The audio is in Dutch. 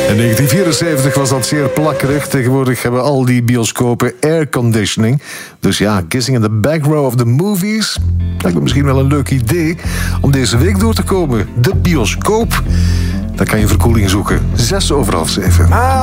In 1974 was dat zeer plakkerig. Tegenwoordig hebben al die bioscopen airconditioning. Dus ja, kissing in the back row of the movies. Lijkt me misschien wel een leuk idee om deze week door te komen. De bioscoop. Daar kan je verkoeling zoeken. 6:06.